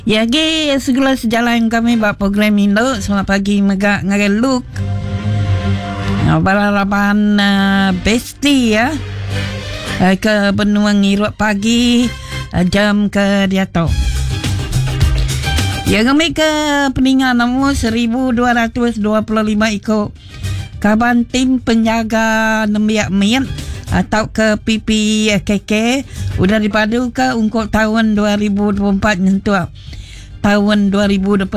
Ya, segala sejalan kami buat program Indo. Selamat pagi megak ngareluk. Balapan besti ya. Ke benua ngiruk pagi jam ke diato. Ya, kami ke peningan namu 1225 ikut kaban tim penjaga nembiak miat atau ke PPKK udah dipadu ke untuk tahun 2024 nyentuh tahun 2026.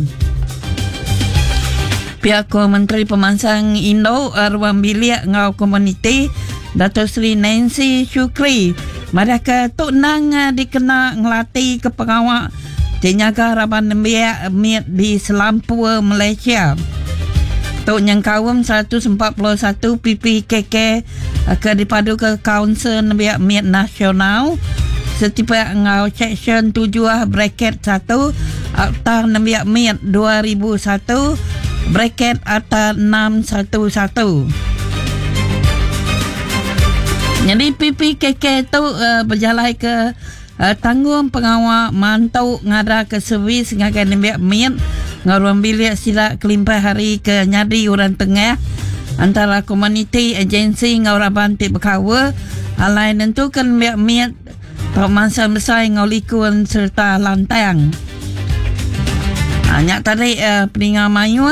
Pihak Menteri Pemansang Indo Ruang Bilik Ngau Komuniti Dato' Sri Nancy Shukri mereka tok nang dikena ngelatih ke pengawal jenyaga raban nembiak miat di Selampua Malaysia. Tok nyangkawam 141 PPKK ke dipadu ke Kaunsil Nembiak Miat Nasional setiap ngau section 7 bracket 1 Akta Nembiak Miat 2001 bracket Akta 611. Jadi PPKK tu berjalan ke tanggung pengawal mantau ngada ke servis ngakan Nembiak Miat ngaruang bilik sila kelimpah hari ke nyadi orang tengah antara komuniti agensi ngau bantik berkawa alain tentukan miat tak masa besar ngau likun serta lantang. Nyak tadi peningan mayu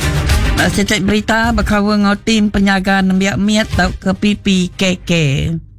setiap berita berkawa ngau tim penjaga nembiak miat tak ke PPKK.